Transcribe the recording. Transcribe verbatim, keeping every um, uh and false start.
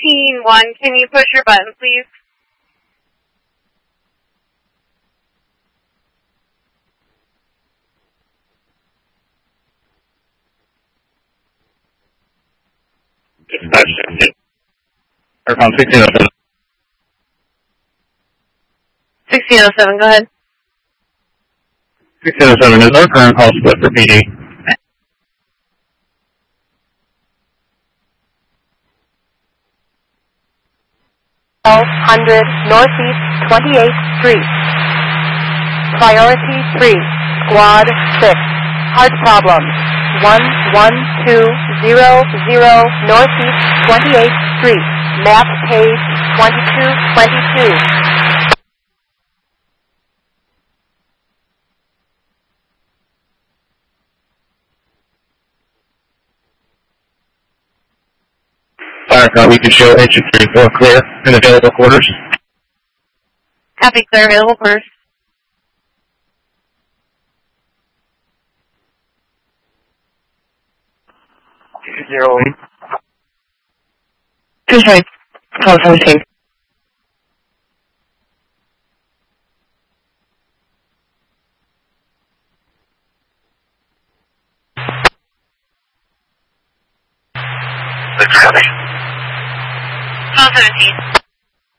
fifteen one, can you push your button, please? Dispatch. Aircon sixteen oh seven. sixteen oh seven, go ahead. sixteen oh seven, is our current call split for P D? twelve hundred Northeast twenty-eighth Street. Priority three, Squad six. Hard problems. one one two zero zero Northeast twenty-eighth Street. Map page twenty-two twenty-two. Firecon, we can show engine thirty-four clear in available quarters. Copy, clear, available quarters. Zero eight. Two sorry, call seventeen. Six, copy. Call seventeen.